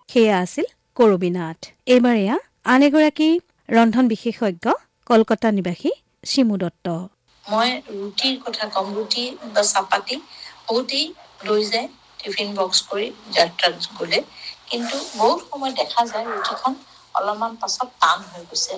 সেয়া আছিল কৰবীনাথ। এইবাৰ এয়া আন এগৰাকী ৰন্ধন বিশেষজ্ঞ কলকাতা নিবাসী শিমু দত্ত। মই ৰুটিৰ কথা কম। ৰুটি বা চাপাতি বহুতেই লৈ যায় টিফিন বক্স কৰি যাত্ৰাত গ'লে, কিন্তু বহুত সময় দেখা যায় ৰুটিখন অলপমান পাছত টান হৈ গৈছে।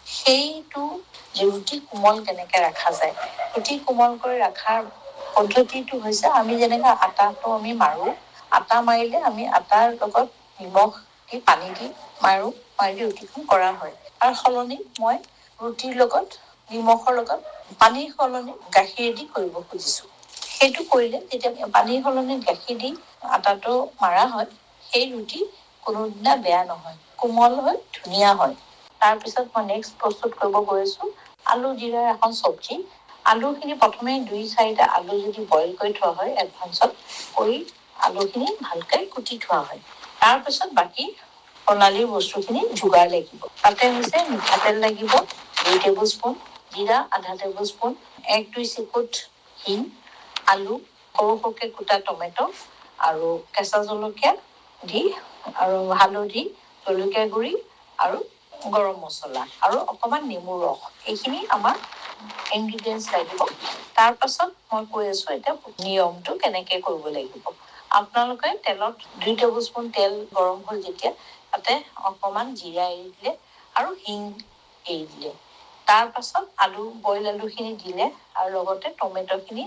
সেইটো যে ৰুটি কোমল কেনেকে ৰখা যায়, ৰুটি কোমল কৰি ৰখাৰ পদ্ধতিটো হৈছে আমি যেনেকে আটাটো আমি মাৰো, আটা মাৰিলে আমি আটাৰ লগত নিমখ দি পানী দি মাৰি ৰুটিখন কৰা হয়। তাৰ সলনি মই ৰুটিৰ লগত নিমখৰ লগত পানীৰ সলনি গাখীৰেদি কৰিব খুজিছো। সেইটো কৰিলে যেতিয়া পানীৰ সলনি গাখীৰ দি আটাটো মাৰা হয়, সেই ৰুটি কোনোদিনা বেয়া নহয়, কোমল হয়, ধুনীয়া হয়। তাৰপিছত মই নেক্সট প্ৰস্তুত কৰিব গৈ আছো আলু জিৰাৰ এখন চব্জি। আলুখিনি প্ৰথমে 2-4টা আলু যদি বইল কৰি থোৱা হয় এডভান্সত, কৰি আলুখিনি ভালকে কুটি থোৱা হয়। তাৰপিছত বাকী প্ৰণালীৰ বস্তুখিনি যোগাৰ লাগিব। তাতে হৈছে মিঠাতেল লাগিব 2 টেবুল স্পুন, জিৰা আধা টেবুল স্পুন, 1-2 চিকুট হিং, আলু, সৰু সৰুকে কুটা টমেটো আৰু কেঁচা জলকীয়া দি আৰু হালধি, জলকীয়া গুড়ি আৰু গৰম মছলা আৰু অকমান নেমুৰ ৰস, এইখিনি আমাৰ ইনগ্ৰিডিয়েন্টছ লাগিব। তাৰ পাছত মই কৈ আছো এতিয়া নিয়মটো কেনেকে কৰিব লাগিব। আপোনালোকে তেলত 2 টেবুল স্পুন তেল গৰম হ'ল যেতিয়া তাতে অকমান জিৰা এৰি দিলে আৰু হিং এৰি দিলে। তাৰ পাছত বইল আলুখিনি দিলে আৰু লগতে টমেটোখিনি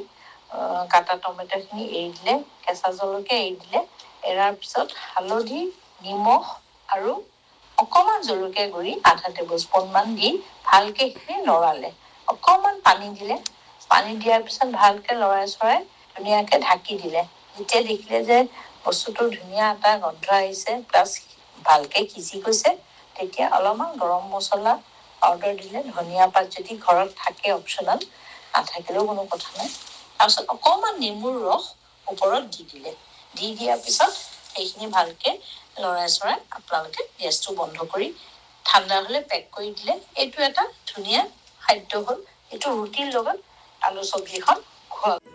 কাটা টমেটোখিনি এৰি দিলে, কেঁচা জলকীয়া এৰি দিলে। এৰাৰ পিছত হালধি, নিমখ আৰু অকমান জলকীয়া গুড়ি আধা টেবুল স্পুন মান দি ভালকে সেইখিনি লৰালে। অকমান পানী দিলে, পানী দিয়াৰ পিছত ভালকে লৰাই চৰাই ধুনীয়াকে ঢাকি দিলে। যেতিয়া দেখিলে যে বস্তুটো ধুনীয়া এটা গন্ধ আহিছে প্লাছ ভালকে সিজি গৈছে, তেতিয়া অলপমান গৰম মছলা পাউডাৰ দিলে, ধনিয়া পাত যদি ঘৰত থাকে অপচনেল, নাথাকিলেও কোনো কথা নাই। তাৰপিছত অকমান নেমুৰ ৰস ওপৰত দি দিলে। দি দিয়াৰ পিছত সেইখিনি ভালকে লৰাই চৰাই আপোনালোকে গেছটো বন্ধ কৰি ঠাণ্ডা হলে পেক কৰি দিলে। এইটো এটা ধুনীয়া খাদ্য হ'ল। এইটো ৰুটিৰ লগত আলু চব্জিখন খোৱা